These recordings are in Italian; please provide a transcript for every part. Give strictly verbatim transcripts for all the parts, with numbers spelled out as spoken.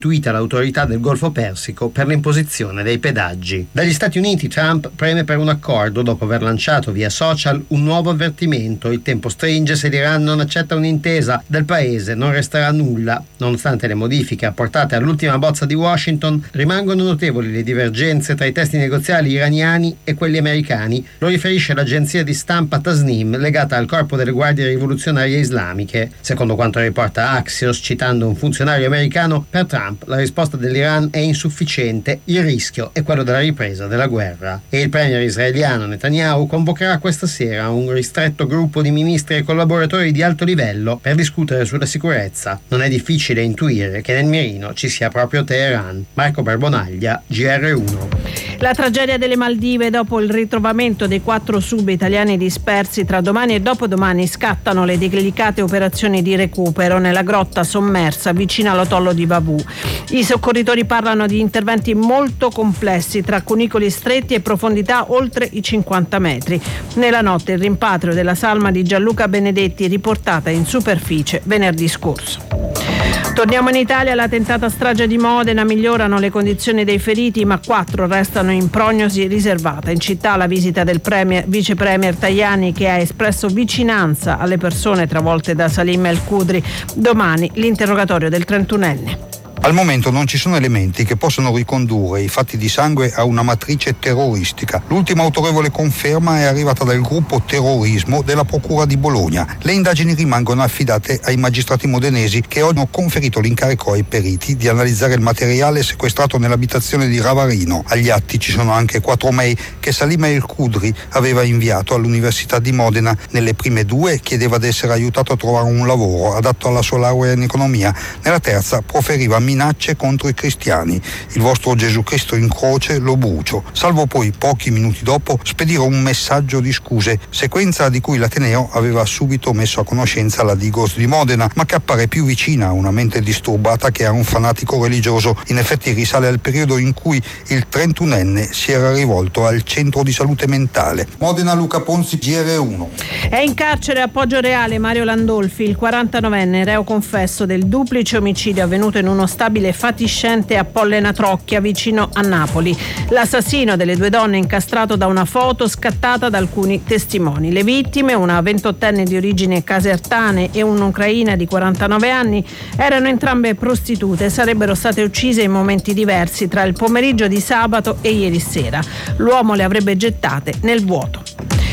istituita l'autorità del Golfo Persico per l'imposizione dei pedaggi. Dagli Stati Uniti Trump preme per un accordo dopo aver lanciato via social un nuovo avvertimento: il tempo stringe, se l'Iran non accetta un'intesa del paese non resterà nulla. Nonostante le modifiche apportate all'ultima bozza di Washington, rimangono notevoli le divergenze tra i testi negoziali iraniani e quelli americani, lo riferisce l'agenzia di stampa Tasnim legata al corpo delle guardie rivoluzionarie islamiche. Secondo quanto riporta Axios, citando un funzionario americano, per Trump la risposta dell'Iran è insufficiente, il rischio è quello della ripresa della guerra. E il premier israeliano Netanyahu convocherà questa sera un ristretto gruppo di ministri e collaboratori di alto livello per discutere sulla sicurezza. Non è difficile intuire che nel mirino ci sia proprio Teheran. Marco Barbonaglia, G R uno. La tragedia delle Maldive: dopo il ritrovamento dei quattro sub italiani dispersi, tra domani e dopodomani scattano le delicate operazioni di recupero nella grotta sommersa vicino all'atollo di Vavù. I soccorritori parlano di interventi molto complessi tra cunicoli stretti e profondità oltre i cinquanta metri. Nella notte il rimpatrio della salma di Gianluca Benedetti, riportata in superficie venerdì scorso. Torniamo in Italia. La tentata strage di Modena: migliorano le condizioni dei feriti, ma quattro restano in prognosi riservata. In città la visita del premier, vice premier Tajani, che ha espresso vicinanza alle persone travolte da Salim El Khudri. Domani l'interrogatorio del trentunenne. Al momento non ci sono elementi che possano ricondurre i fatti di sangue a una matrice terroristica. L'ultima autorevole conferma è arrivata dal gruppo terrorismo della Procura di Bologna. Le indagini rimangono affidate ai magistrati modenesi, che hanno conferito l'incarico ai periti di analizzare il materiale sequestrato nell'abitazione di Ravarino. Agli atti ci sono anche quattro mail che Salim El Khudri aveva inviato all'Università di Modena. Nelle prime due chiedeva di essere aiutato a trovare un lavoro adatto alla sua laurea in economia. Nella terza proferiva minacce contro i cristiani. Il vostro Gesù Cristo in croce lo brucio, salvo poi pochi minuti dopo spedire un messaggio di scuse, sequenza di cui l'Ateneo aveva subito messo a conoscenza la Digos di Modena, ma che appare più vicina a una mente disturbata che a un fanatico religioso. In effetti risale al periodo in cui il trentunenne si era rivolto al centro di salute mentale. Modena, Luca Ponzi, G R uno. È in carcere a Poggio Reale Mario Landolfi, il quarantanovenne reo confesso del duplice omicidio avvenuto in uno stabile fatiscente a Pollena Trocchia, vicino a Napoli. L'assassino delle due donne incastrato da una foto scattata da alcuni testimoni. Le vittime, una ventottenne di origine casertane e un'ucraina di quarantanove anni, erano entrambe prostitute e sarebbero state uccise in momenti diversi tra il pomeriggio di sabato e ieri sera. L'uomo le avrebbe gettate nel vuoto.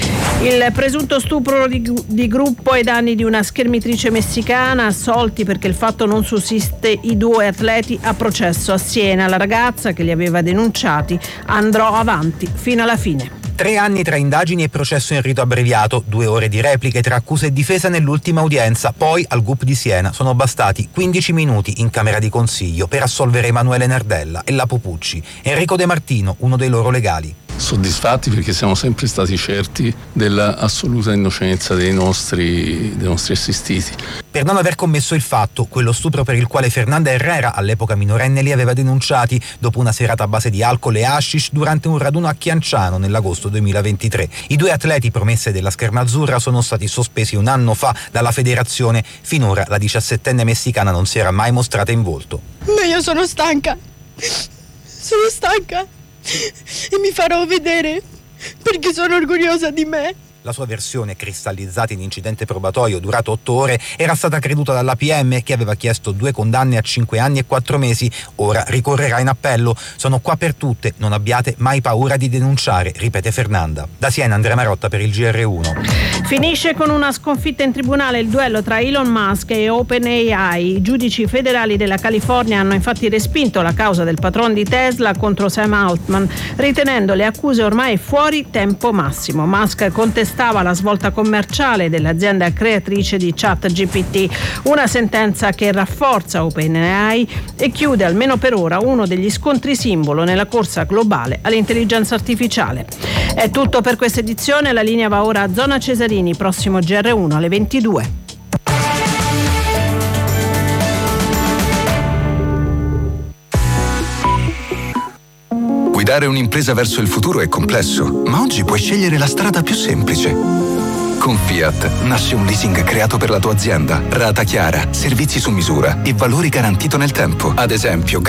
Il presunto stupro di, di gruppo ai danni di una schermitrice messicana, assolti perché il fatto non sussiste i due atleti a processo a Siena. La ragazza che li aveva denunciati andrà avanti fino alla fine. Tre anni tra indagini e processo in rito abbreviato, due ore di repliche tra accusa e difesa nell'ultima udienza. Poi al G U P di Siena sono bastati quindici minuti in Camera di Consiglio per assolvere Emanuele Nardella e Lapo Pucci. Enrico De Martino, uno dei loro legali. Soddisfatti perché siamo sempre stati certi dell'assoluta innocenza dei nostri, dei nostri assistiti. Per non aver commesso il fatto, quello stupro per il quale Fernanda Herrera, all'epoca minorenne, li aveva denunciati dopo una serata a base di alcol e hashish durante un raduno a Chianciano nell'agosto duemilaventitré. I due atleti promesse della scherma azzurra sono stati sospesi un anno fa dalla federazione. Finora la diciassettenne messicana non si era mai mostrata in volto. Ma io sono stanca, sono stanca e mi farò vedere perché sono orgogliosa di me. La sua versione, cristallizzata in incidente probatorio durato otto ore, era stata creduta dalla P M, che aveva chiesto due condanne a cinque anni e quattro mesi. Ora ricorrerà in appello. Sono qua per tutte, non abbiate mai paura di denunciare, ripete Fernanda. Da Siena, Andrea Marotta per il G R uno. Finisce con una sconfitta in tribunale il duello tra Elon Musk e OpenAI. I giudici federali della California hanno infatti respinto la causa del patron di Tesla contro Sam Altman, ritenendo le accuse ormai fuori tempo massimo. Musk contestava la svolta commerciale dell'azienda creatrice di ChatGPT, una sentenza che rafforza OpenAI e chiude almeno per ora uno degli scontri simbolo nella corsa globale all'intelligenza artificiale. È tutto per questa edizione, la linea va ora a Zona Cesarini, prossimo G R uno alle ventidue. Guidare un'impresa verso il futuro è complesso, ma oggi puoi scegliere la strada più semplice. Con Fiat nasce un leasing creato per la tua azienda. Rata chiara, servizi su misura e valori garantito nel tempo. Ad esempio,